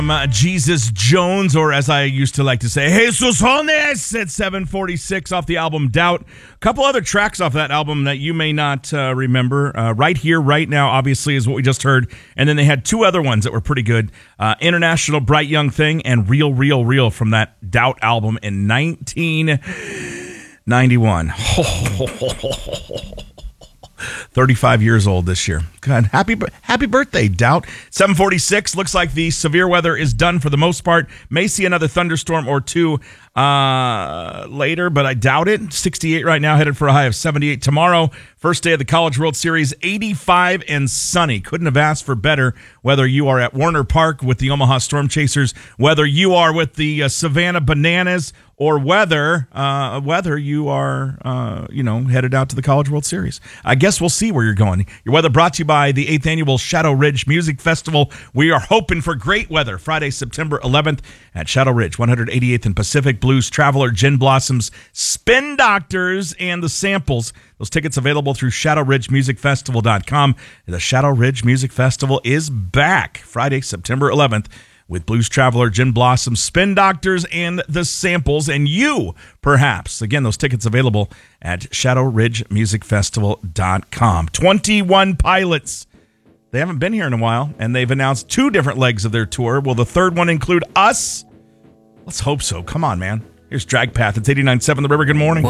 Jesus Jones, or as I used to like to say, Jesus Jones at 7:46 off the album Doubt. A couple other tracks off that album that you may not remember. Right Here, Right Now, obviously, is what we just heard. And then they had two other ones that were pretty good. International Bright Young Thing and Real, Real, Real from that Doubt album in 1991. 35 years old this year. God, happy birthday, Doubt. 7:46. Looks like the severe weather is done for the most part. May see another thunderstorm or two later, but I doubt it. 68 right now, headed for a high of 78 tomorrow. First day of the College World Series, 85 and sunny. Couldn't have asked for better. Whether you are at Warner Park with the Omaha Storm Chasers, whether you are with the Savannah Bananas, or whether you are headed out to the College World Series. I guess we'll see where you're going. Your weather brought to you by the 8th Annual Shadow Ridge Music Festival. We are hoping for great weather Friday, September 11th at Shadow Ridge, 188th and Pacific. Blues Traveler, Gin Blossoms, Spin Doctors, and The Samples. Those tickets available through ShadowRidgeMusicFestival.com. The Shadow Ridge Music Festival is back Friday, September 11th with Blues Traveler, Gin Blossoms, Spin Doctors, and The Samples. And you, perhaps. Again, those tickets available at ShadowRidgeMusicFestival.com. 21 Pilots. They haven't been here in a while, and they've announced two different legs of their tour. Will the third one include us? Let's hope so. Come on, man. Here's Drag Path. It's 89.7 The River. Good morning.